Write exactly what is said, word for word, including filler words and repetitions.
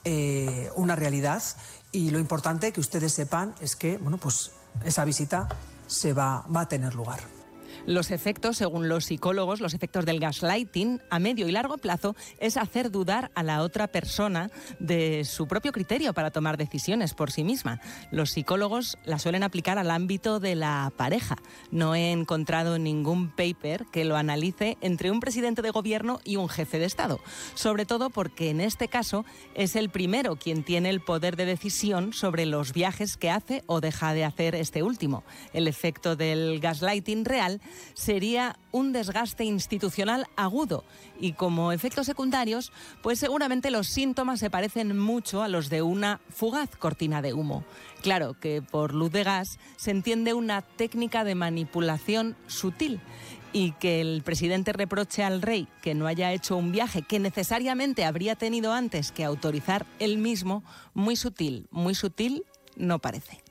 eh, una realidad, y lo importante que ustedes sepan es que, bueno, pues esa visita se va, va a tener lugar. Los efectos, según los psicólogos, los efectos del gaslighting a medio y largo plazo es hacer dudar a la otra persona de su propio criterio para tomar decisiones por sí misma. Los psicólogos la suelen aplicar al ámbito de la pareja. No he encontrado ningún paper que lo analice entre un presidente de gobierno y un jefe de Estado. Sobre todo porque en este caso es el primero quien tiene el poder de decisión sobre los viajes que hace o deja de hacer este último. El efecto del gaslighting real sería un desgaste institucional agudo y como efectos secundarios, pues seguramente los síntomas se parecen mucho a los de una fugaz cortina de humo. Claro que por luz de gas se entiende una técnica de manipulación sutil, y que el presidente reproche al rey que no haya hecho un viaje que necesariamente habría tenido antes que autorizar él mismo, muy sutil, muy sutil no parece.